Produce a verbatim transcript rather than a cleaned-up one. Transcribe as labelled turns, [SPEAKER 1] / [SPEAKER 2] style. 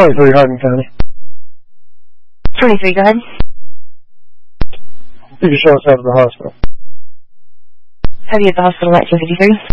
[SPEAKER 1] twenty-three, Hardin County.
[SPEAKER 2] twenty-three, go ahead.
[SPEAKER 1] You can show us out of the hospital.
[SPEAKER 2] Have you at the hospital at two fifty-three?